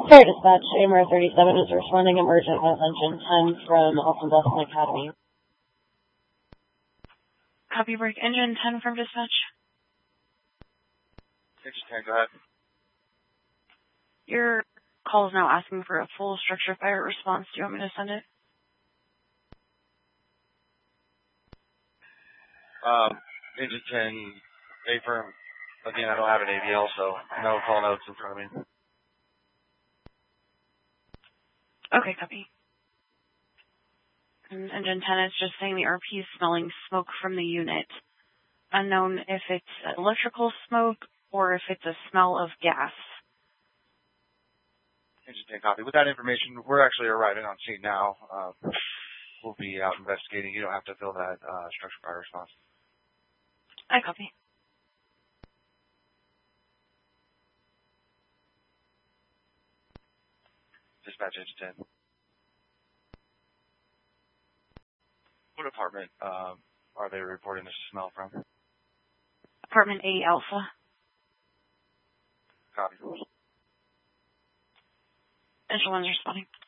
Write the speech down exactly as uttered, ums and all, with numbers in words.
Fire Dispatch, A M R thirty-seven is responding emergent with engine ten from Austin Dustin Academy. Copy break. Engine ten from dispatch. Engine ten, go ahead. Your call is now asking for a full structure fire response. Do you want me to send it? Um, Engine ten, A-firm. Again, I don't have an A V L, so no call notes in front of me. Okay, copy. And Engine ten is just saying the R P is smelling smoke from the unit. Unknown if it's electrical smoke or if it's a smell of gas. Engine ten, copy. With that information, we're actually arriving on scene now. Uh, we'll be out investigating. You don't have to fill that uh, structure fire response. I copy. Dispatch Engine ten. What apartment um, are they reporting this smell from? Apartment A Alpha. Copy. Engine one's responding.